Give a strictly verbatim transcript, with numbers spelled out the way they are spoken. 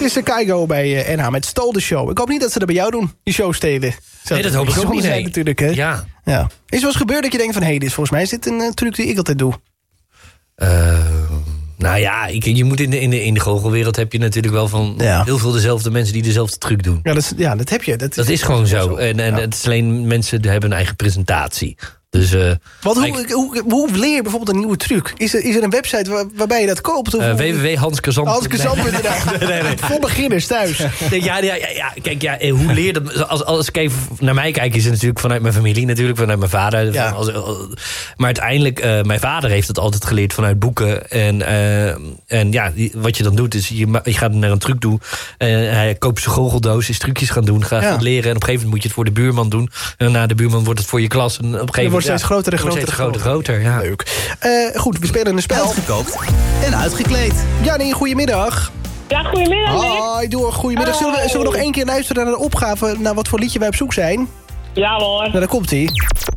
is de Keigo bij uh, N H met Stol de Show. Ik hoop niet dat ze dat bij jou doen, die show stelen. Zo, nee, dat hoop ik ook niet. Zijn natuurlijk, hè? Ja. ja. Is er wel eens gebeurd dat je denkt van... hé, hey, dit is volgens mij is dit een uh, truc die ik altijd doe? Uh, nou ja, ik, je moet in de, in, de, in de goochelwereld heb je natuurlijk wel van... Ja. heel veel dezelfde mensen die dezelfde truc doen. Ja, dat, is, ja, dat heb je. Dat, dat is, is gewoon zo. zo. En, en ja. Het is alleen mensen die hebben een eigen presentatie. Dus, uh, Want hoe, ik, hoe, hoe leer je bijvoorbeeld een nieuwe truc? Is er, is er een website waar, waarbij je dat koopt? Of uh, w w w punt hans kazan punt n l Hans Kazan punt n l nee, nee, nee. Voor beginners thuis. Ja, ja, ja, ja, kijk, ja, hoe leer je dat? Als, als ik even naar mij kijk, is het natuurlijk vanuit mijn familie, natuurlijk vanuit mijn vader. Ja. Van, als, maar uiteindelijk, uh, mijn vader heeft het altijd geleerd vanuit boeken. En, uh, en ja, wat je dan doet, is je, je gaat naar een truc doen. Uh, hij koopt zijn goocheldoos, is trucjes gaan doen, gaat ja. leren. En op een gegeven moment moet je het voor de buurman doen. En na de buurman wordt het voor je klas. En op een gegeven moment wordt steeds groter en groter. Steeds groter, groter, ja. Leuk. Uh, goed, we spelen een spel. Uitgekookt en uitgekleed. Jannie, goedemiddag. Ja, goedemiddag. Hoi, doe goedemiddag. Zullen we, zullen we nog één keer luisteren naar de opgave... naar wat voor liedje wij op zoek zijn? Ja hoor. Nou, daar komt-ie.